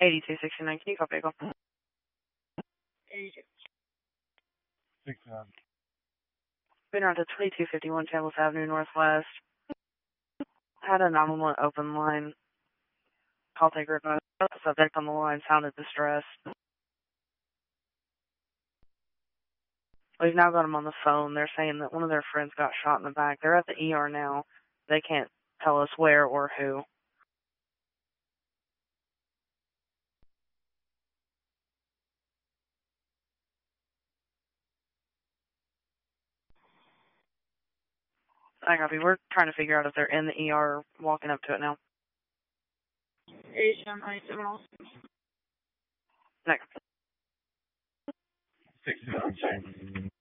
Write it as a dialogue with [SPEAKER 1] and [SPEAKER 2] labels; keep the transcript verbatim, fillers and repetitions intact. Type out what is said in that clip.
[SPEAKER 1] eighty-two sixty-nine, can you copy vehicle?
[SPEAKER 2] eighty-two.
[SPEAKER 3] sixty-nine.
[SPEAKER 1] Been around to twenty-two fifty-one Chambliss Avenue Northwest. Had a nine one one open line. Call taker advised. Subject on the line sounded distressed. We've now got them on the phone. They're saying that one of their friends got shot in the back. They're at the E R now. They can't tell us where or who. I copy. We're trying to figure out if they're in the E R or walking up to it now.
[SPEAKER 2] eighty-seven ninety-seven also.
[SPEAKER 1] Next.
[SPEAKER 3] sixty-nine.